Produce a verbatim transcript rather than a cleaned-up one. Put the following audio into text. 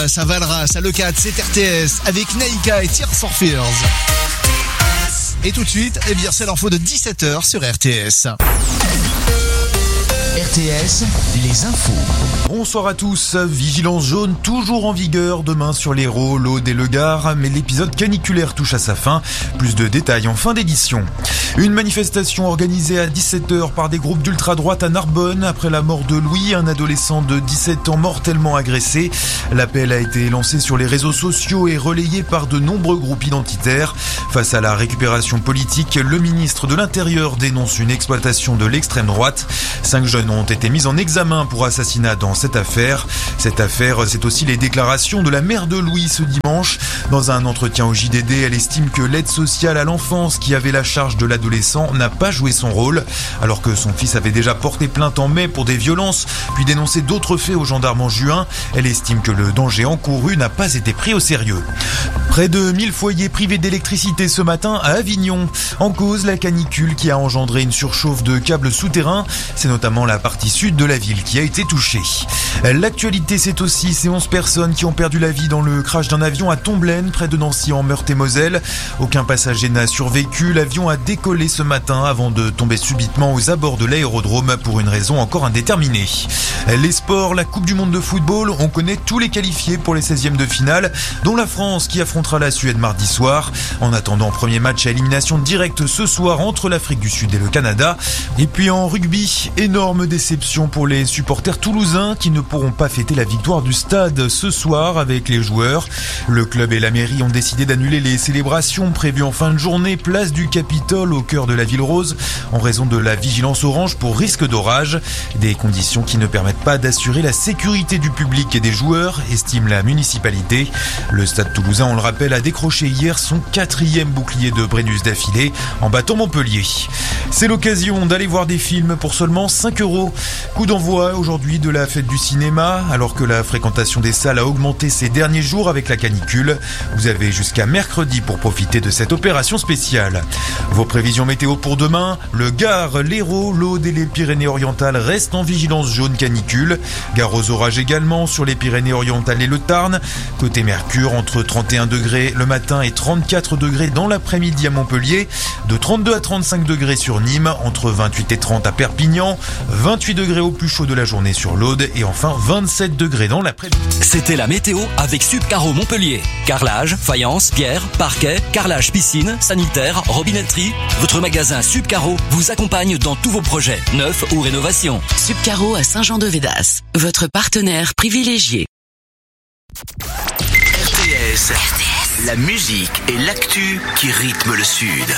ça Valras, ça Le quatre, c'est R T S avec Naïka et Tears for Fears. Et tout de suite, eh bien, c'est l'info de dix-sept heures sur R T S. R T S, les infos. Bonsoir à tous. Vigilance jaune toujours en vigueur demain sur l'Hérault, l'Aude et le Gard, mais l'épisode caniculaire touche à sa fin. Plus de détails en fin d'édition. Une manifestation organisée à dix-sept heures par des groupes d'ultra-droite à Narbonne après la mort de Louis, un adolescent de dix-sept ans mortellement agressé. L'appel a été lancé sur les réseaux sociaux et relayé par de nombreux groupes identitaires. Face à la récupération politique, le ministre de l'Intérieur dénonce une exploitation de l'extrême droite. Cinq jeunes ont été mis en examen pour assassinat dans cette affaire. Cette affaire, c'est aussi les déclarations de la mère de Louis ce dimanche. Dans un entretien au J D D, elle estime que l'aide sociale à l'enfance qui avait la charge de l'adolescent n'a pas joué son rôle, alors que son fils avait déjà porté plainte en mai pour des violences, puis dénoncé d'autres faits aux gendarmes en juin. Elle estime que le danger encouru n'a pas été pris au sérieux. Près de mille foyers privés d'électricité ce matin à Avignon. En cause, la canicule qui a engendré une surchauffe de câbles souterrains. C'est notamment la partie sud de la ville qui a été touchée. L'actualité, c'est aussi ces onze personnes qui ont perdu la vie dans le crash d'un avion à Tomblaine, près de Nancy en Meurthe-et-Moselle. Aucun passager n'a survécu. L'avion a décollé ce matin avant de tomber subitement aux abords de l'aérodrome pour une raison encore indéterminée. Les sports, la Coupe du Monde de football, on connaît tous les qualifiés pour les seizièmes de finale, dont la France qui affrontera la Suède mardi soir. En attendant, premier match à élimination directe ce soir entre l'Afrique du Sud et le Canada. Et puis en rugby, énorme déception pour les supporters toulousains qui ne pourront pas fêter la victoire du stade ce soir avec les joueurs. Le club et la mairie ont décidé d'annuler les célébrations prévues en fin de journée, place du Capitole au cœur de la ville rose, en raison de la vigilance orange pour risque d'orage. Des conditions qui ne permettent pas d'assurer la sécurité du public et des joueurs, estime la municipalité. Le stade toulousain, on le rappelle, a décroché hier son quatrième bouclier de Brennus d'affilée en battant Montpellier. C'est l'occasion d'aller voir des films pour seulement cinq euros. Coup d'envoi aujourd'hui de la fête du cinéma, alors que la fréquentation des salles a augmenté ces derniers jours avec la canicule. Vous avez jusqu'à mercredi pour profiter de cette opération spéciale. Vos prévisions météo pour demain, le Gard, l'Hérault, l'Aude et les Pyrénées-Orientales restent en vigilance jaune canicule. Gare aux orages également sur les Pyrénées-Orientales et le Tarn. Côté Mercure, entre trente et un degrés le matin et trente-quatre degrés dans l'après-midi à Montpellier. De trente-deux à trente-cinq degrés sur Nîmes, entre vingt-huit et trente à Perpignan. vingt-huit degrés au plus chaud de la journée sur l'Aude et enfin vingt-sept degrés dans l'après-midi. C'était la météo avec Subcaro Montpellier. Carrelage, faïence, pierre, parquet, carrelage piscine, sanitaire, robinetterie. Votre magasin Subcaro vous accompagne dans tous vos projets, neufs ou rénovations. Subcaro à Saint-Jean-de-Védas, votre partenaire privilégié. R T S, la musique et l'actu qui rythment le Sud.